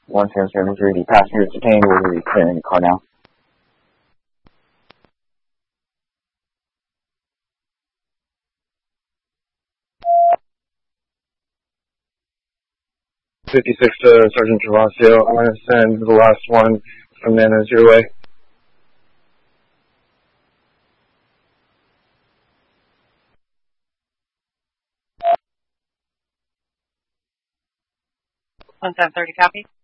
11073, the passenger is detained. We'll be clearing the car now. '56 to Sergeant Travasio. I'm going to send the last one from Nana's your way. One 1030, copy.